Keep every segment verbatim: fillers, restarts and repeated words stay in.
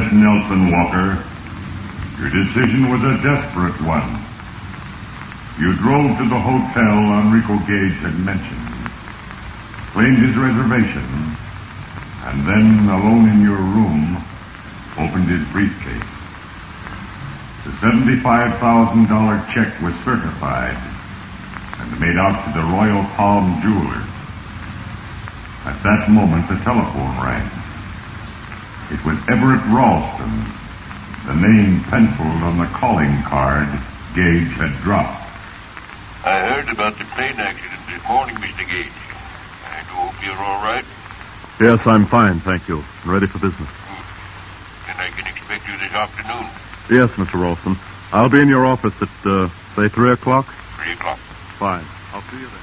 Yes, Nelson Walker. Your decision was a desperate one. You drove to the hotel Enrico Gage had mentioned, claimed his reservation, and then, alone in your room, opened his briefcase. The seventy-five thousand dollars check was certified and made out to the Royal Palm Jewelers. At that moment, the telephone rang. It was Everett Ralston, the name penciled on the calling card Gage had dropped. I heard about the plane accident this morning, Mister Gage. I do hope you're all right. Yes, I'm fine, thank you. I'm ready for business. Good. Then I can expect you this afternoon. Yes, Mister Ralston. I'll be in your office at, uh, say, three o'clock? Three o'clock. Fine. I'll see you then.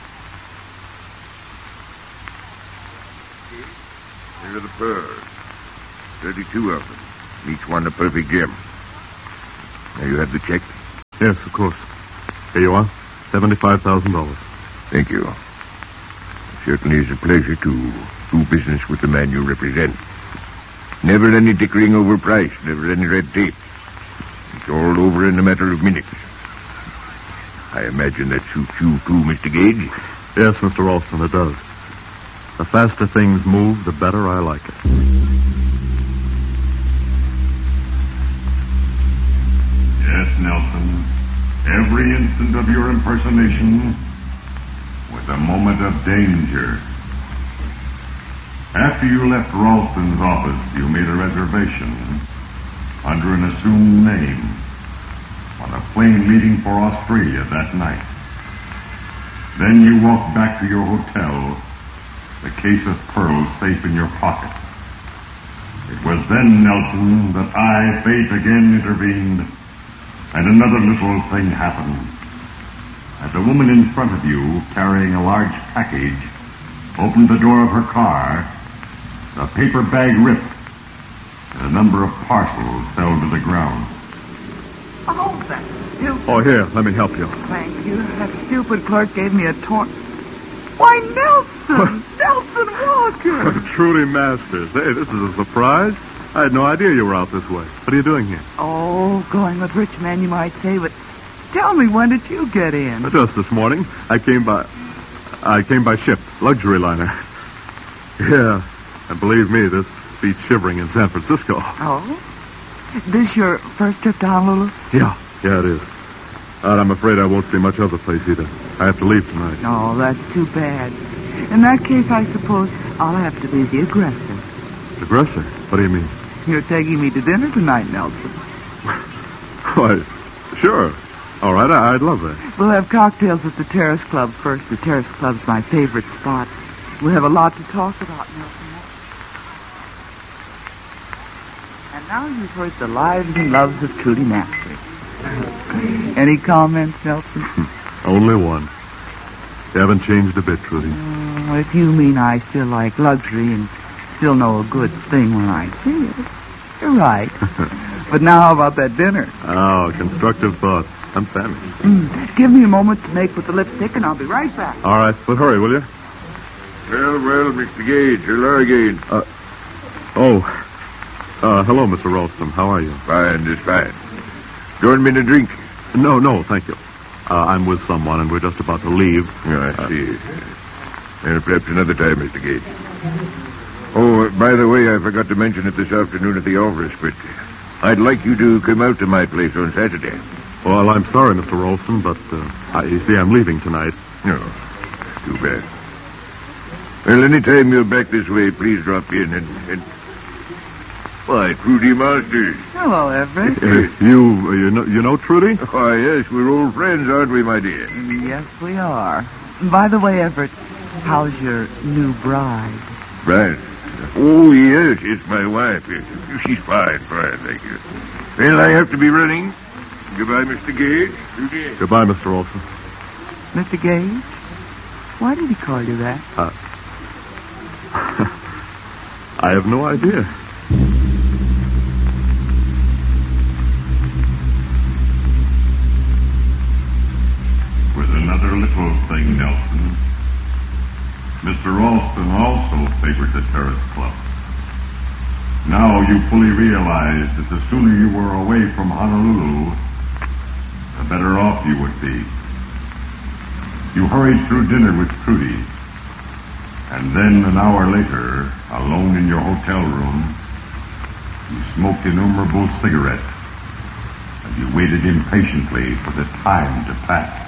Here are the pearls. Thirty-two of them. Each one a perfect gem. Now you have the check? Yes, of course. Here you are. Seventy-five thousand dollars. Thank you. It certainly is a pleasure to do business with the man you represent. Never any dickering over price, never any red tape. It's all over in a matter of minutes. I imagine that suits you too, Mister Gage? Yes, Mister Ralston, it does. The faster things move, the better I like it. Yes, Nelson. Every instant of your impersonation was a moment of danger. After you left Ralston's office, you made a reservation under an assumed name on a plane leaving for Australia that night. Then you walked back to your hotel, the case of pearls safe in your pocket. It was then, Nelson, that I, fate, again intervened, and another little thing happened. As a woman in front of you, carrying a large package, opened the door of her car, the paper bag ripped, and a number of parcels fell to the ground. Oh, that stupid... Oh, here, let me help you. Thank you. That stupid clerk gave me a torn... Why, Nelson! Nelson Walker! Trudy Masters. Hey, this is a surprise. I had no idea you were out this way. What are you doing here? Oh, going with rich men, you might say, but tell me, when did you get in? Just this morning. I came by... I came by ship. Luxury liner. Yeah, and believe me, this beats shivering in San Francisco. Oh? This your first trip to Honolulu? Yeah, yeah, it is. And I'm afraid I won't see much of the place either. I have to leave tonight. Oh, that's too bad. In that case, I suppose I'll have to be the aggressor. Aggressor? What do you mean? You're taking me to dinner tonight, Nelson. Why, sure. All right, I- I'd love that. We'll have cocktails at the Terrace Club first. The Terrace Club's my favorite spot. We'll have a lot to talk about, Nelson. And now you've heard the lives and loves of Trudy Masters. Any comments, Nelson? Only one. You haven't changed a bit, Trudy. Oh, if you mean I still like luxury and still know a good thing when I see it, you're right. But now how about that dinner? Oh, constructive thought. I'm Sammy. Mm, give me a moment to make with the lipstick, and I'll be right back. All right, but hurry, will you? Well, well, Mister Gage, hello again. Uh, oh, uh, hello, Mister Ralston. How are you? Fine, just fine. Join me in a drink. No, no, thank you. Uh, I'm with someone, and we're just about to leave. Oh, I see. Well, perhaps another time, Mister Gage. Oh, uh, by the way, I forgot to mention it this afternoon at the office, but I'd like you to come out to my place on Saturday. Well, I'm sorry, Mister Ralston, but uh, I, you see, I'm leaving tonight. No, too bad. Well, any time you're back this way, please drop in and... and... Why, Trudy Masters. Hello, Everett. Uh, you, uh, you know, you know Trudy? Why, yes, we're old friends, aren't we, my dear? Yes, we are. By the way, Everett, how's your new bride? Bride? Oh, yes, it's my wife. She's fine, fine, thank you. Well, I have to be running. Goodbye, Mister Gage. Trudy. Goodbye, Mister Ralston. Mister Gage? Why did he call you that? Uh, I have no idea. With another little thing, Nelson. Mister Ralston also favored the Terrace Club. Now you fully realize that the sooner you were away from Honolulu, the better off you would be. You hurried through dinner with Trudy, and then an hour later, alone in your hotel room, you smoked innumerable cigarettes, and you waited impatiently for the time to pass.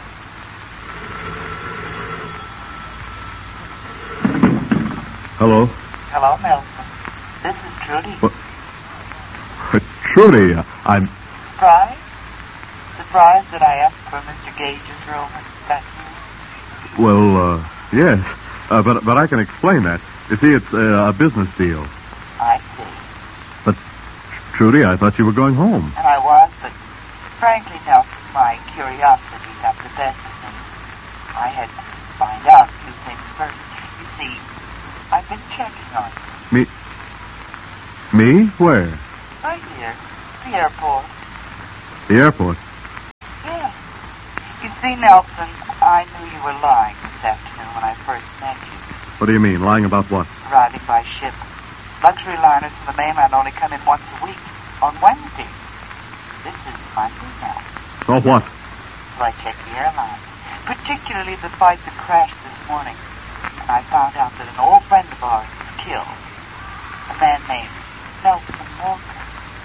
Hello? Hello, Nelson. This is Trudy. What? Trudy, uh, I'm... Surprised? Surprised that I asked for Mister Gage's room and that you? Well, uh, yes. Uh, but but I can explain that. You see, it's uh, a business deal. I see. But, Trudy, I thought you were going home. And I was, but frankly, Nelson, my curiosity got the best of me. I had to find out a few things first. You see, I've been checking on you. Me? Me? Where? Right here. The airport. The airport? Yes. You see, Nelson, I knew you were lying this afternoon when I first met you. What do you mean? Lying about what? Arriving by ship. Luxury liners from the mainland only come in once a week, on Wednesday. This is Monday now. So what? So I checked the airline, particularly the flight that crashed this morning. And I found out that an old friend of ours was killed. A man named Nelson Walker.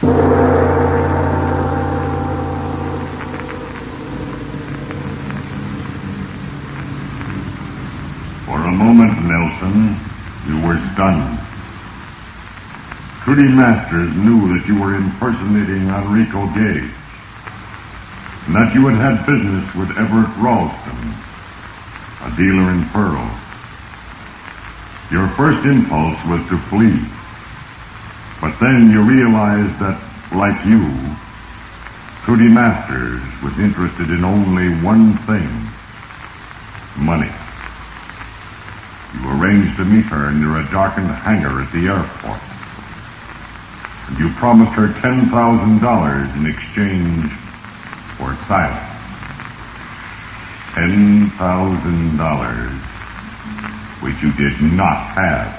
For a moment, Nelson, you were stunned. Trudy Masters knew that you were impersonating Enrico Gage, and that you had had business with Everett Ralston, a dealer in pearls. Your first impulse was to flee, but then you realized that, like you, Trudy Masters was interested in only one thing: money. You arranged to meet her near a darkened hangar at the airport. And you promised her ten thousand dollars in exchange for silence. ten thousand dollars, which you did not have.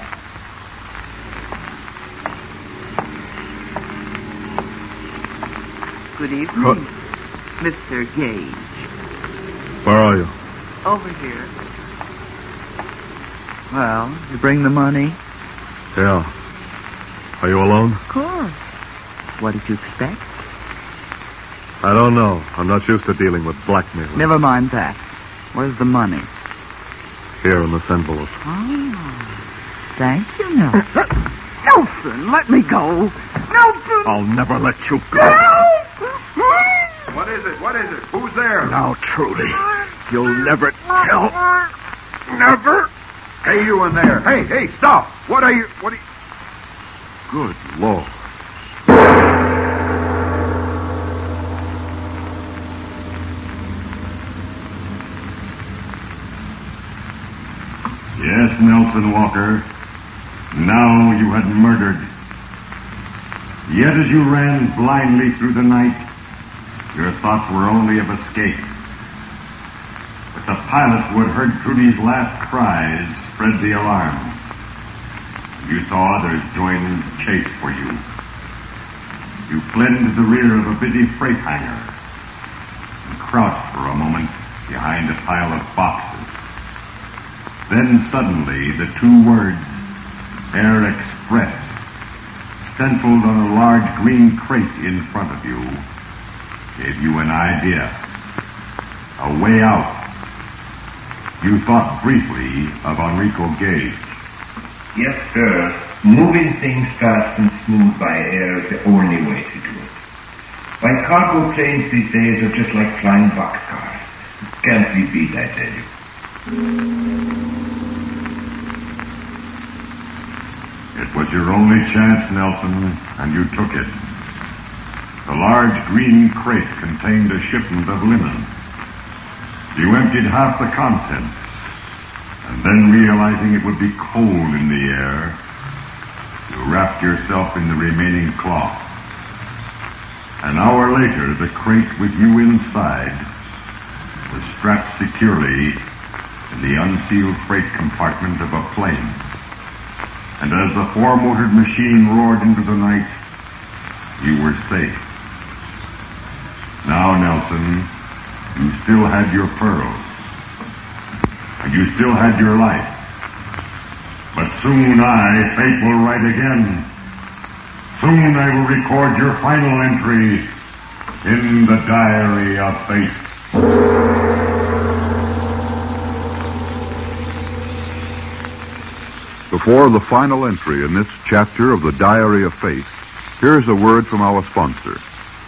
Good evening, What? Mister Gage. Where are you? Over here. Well, you bring the money? Yeah. Are you alone? Of course. What did you expect? I don't know. I'm not used to dealing with blackmailers. Never mind that. Where's the money? Here in this envelope. Oh, thank you, Nelson. Nelson, let me go. Nelson! I'll never let you go. What is it? What is it? Who's there? Now, Trudy, you'll never tell. Never. Hey, you in there. Hey, hey, stop. What are you... What are you... Good Lord. Yes, Nelson Walker. Now you had murdered. Yet as you ran blindly through the night, your thoughts were only of escape. But the pilot who had heard Trudy's last cries spread the alarm. You saw others join in the chase for you. You fled into the rear of a busy freight hangar and crouched for a moment behind a pile of boxes. Then suddenly the two words, Air Express, stenciled on a large green crate in front of you, gave you an idea. A way out. You thought briefly of Enrico Gage. Yes, sir. Moving things fast and smooth by air is the only way to do it. Why, cargo planes these days are just like flying boxcars. Can't be beat, I tell you. It was your only chance, Nelson, and you took it. The large green crate contained a shipment of linen. You emptied half the contents, and then realizing it would be cold in the air, you wrapped yourself in the remaining cloth. An hour later, the crate with you inside was strapped securely in the unsealed freight compartment of a plane. And as the four-motored machine roared into the night, you were safe. Now, Nelson, you still had your pearls. And you still had your life. But soon I, fate, will write again. Soon I will record your final entry in the Diary of Fate. Before the final entry in this chapter of the Diary of Fate, here's a word from our sponsor.